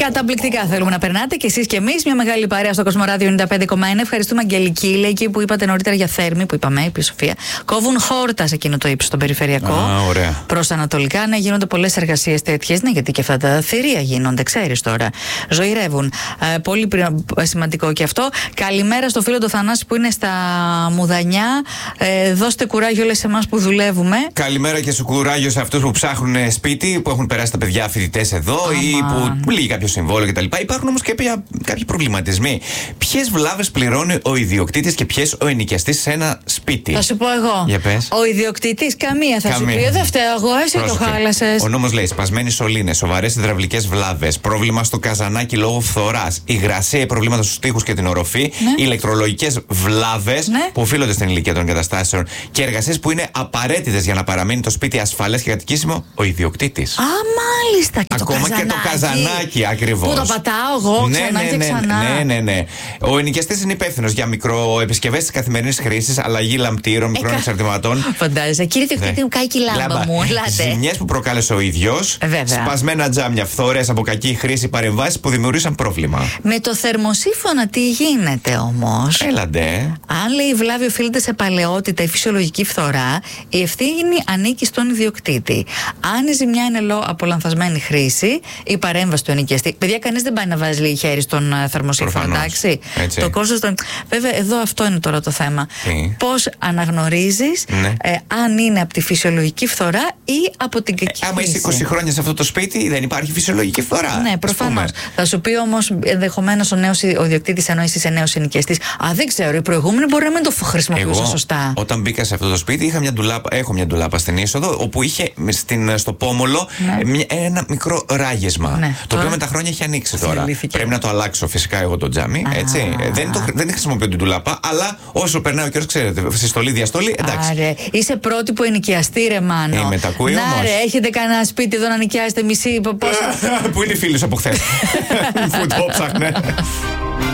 Καταπληκτικά θέλουμε να περνάτε και εσείς και εμείς. Μια μεγάλη παρέα στο Κοσμοράδιο 95,1. Ευχαριστούμε, Αγγελική. Λέει εκεί που είπατε νωρίτερα για Θέρμη, που είπαμε, είπε η Σοφία. Κόβουν χόρτα σε εκείνο το ύψος, στον περιφερειακό. Προς ανατολικά, ναι, γίνονται πολλές εργασίες τέτοιες. Ναι, γιατί και αυτά τα θηρία γίνονται, ξέρεις τώρα. Ζωηρεύουν. Πολύ σημαντικό και αυτό. Καλημέρα στο φίλο του Θανάση που είναι στα Μουδανιά. Δώστε κουράγιο, όλες εμάς που δουλεύουμε. Καλημέρα και σου κουράγιο σε αυτούς που ψάχνουν σπίτι, που έχουν περάσει τα παιδιά φοιτητές εδώ ή που λύγει κάποιο συμβόλαιο κτλ. Υπάρχουν όμως και κάποιοι προβληματισμοί. Ποιες βλάβες πληρώνει ο ιδιοκτήτης και ποιες ο ενοικιαστής σε ένα σπίτι? Θα σου πω εγώ. Για πες. Ο ιδιοκτήτης καμία θα σου πει. Δεν φταίω εγώ, εσύ το χάλασες. Ο νόμος λέει σπασμένοι σωλήνες, σοβαρές υδραυλικές βλάβες, πρόβλημα στο καζανάκι λόγω φθοράς, υγρασία, προβλήματα στους τοίχους και την οροφή, ηλεκτρολογικές βλάβες που οφείλονται στην ηλικία των εγκαταστάσεων και εργασίες που είναι απαραίτητες για να παραμείνει το σπίτι ασφαλές και κατοικήσιμο ο ιδιοκτήτης. Α, μάλιστα. Και ακόμα και το καζανάκι, ακριβώς. Που το πατάω εγώ ξανά και ξανά. Ναι. Ο ενοικιαστής είναι υπεύθυνος για μικροεπισκευές της καθημερινής χρήσης, αλλαγή λαμπτήρων, μικρών εξαρτηματών. Φαντάζεσαι. Κύριε Διοκτήτη, μου κάει η λάμπα μου. Ζημιές που προκάλεσε ο ίδιος. Σπασμένα τζάμια, φθορές από κακή χρήση, παρεμβάσεις που δημιουργήσαν πρόβλημα. Με το θερμοσύφωνα τι γίνεται όμως? Έλαντε. Αν λέει η βλάβη οφείλεται σε παλαιότητα ή φυσιολογική φθορά, η ευθύνη ανήκει στον ιδιοκτήτη. Αν η ζημιά είναι από λανθασμένη χρήση, η παρέμβαση του ενοικιαστή. Παιδιά, κανείς δεν πάει να βάζει χέρι στον θερμοσύφωνα, εντάξει. Το κόστος των. Βέβαια, εδώ αυτό είναι τώρα το θέμα. Πώς αναγνωρίζεις αν είναι από τη φυσιολογική φθορά ή από την κακή χρήση? Άμα είσαι 20 χρόνια σε αυτό το σπίτι, δεν υπάρχει φυσιολογική φθορά. Ναι, προφανώς. Θα σου πει όμως ενδεχομένως ο ιδιοκτήτης, ενώ είσαι νέος ενοικιαστής, δεν ξέρω, οι προηγούμενοι μπορεί να μην το χρησιμοποιούσαν σωστά. Όταν μπήκα σε αυτό το σπίτι, έχω μια ντουλάπα στην είσοδο, όπου είχε στο πόμολο ένα μικρό ράγισμα. Το οποίο με τα χρόνια έχει ανοίξει τώρα. Πρέπει να το αλλάξω φυσικά εγώ το τζάμι. Έτσι. Δεν χρησιμοποιώ την ντουλάπα, αλλά όσο περνάει ο καιρός, ξέρετε, συστολή, διαστολή, εντάξει. Άρε, είσαι πρότυπο ενοικιαστή, ρε Μάνο. Με τα ακούει όμως. Ρε, έχετε κανένα σπίτι εδώ να νοικιάσετε μισή? Πού είναι οι φίλοι από χθες που το ψάχνε?